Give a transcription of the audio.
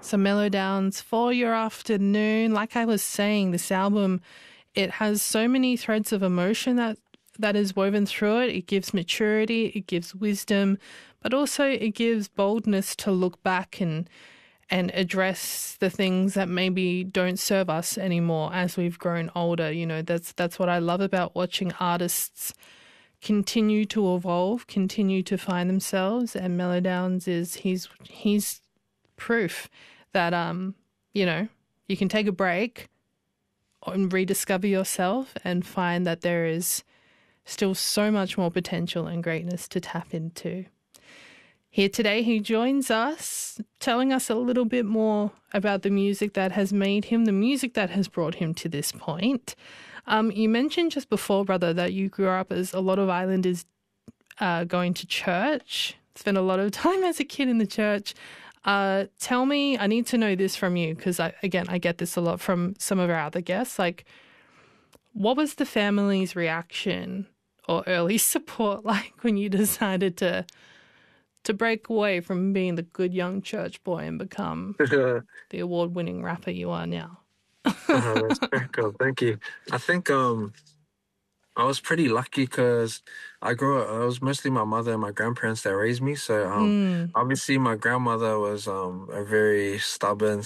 So Mellow Downs for your afternoon. Like I was saying, this album, it has so many threads of emotion that is woven through it. It gives maturity, it gives wisdom, but also it gives boldness to look back and address the things that maybe don't serve us anymore as we've grown older. You know, that's what I love about watching artists continue to evolve, continue to find themselves. And Mellow Downs he's proof that you know, you can take a break and rediscover yourself and find that there is still so much more potential and greatness to tap into. Here today, he joins us, telling us a little bit more about the music that has made him, the music that has brought him to this point. You mentioned just before, brother, that you grew up as a lot of islanders going to church, spent a lot of time as a kid in the church. Tell me, I need to know this from you because, I get this a lot from some of our other guests. Like, what was the family's reaction or early support like when you decided to break away from being the good young church boy and become the award-winning rapper you are now? That's very cool. Thank you. I think I was pretty lucky because it was mostly my mother and my grandparents that raised me. So obviously my grandmother was a very stubborn,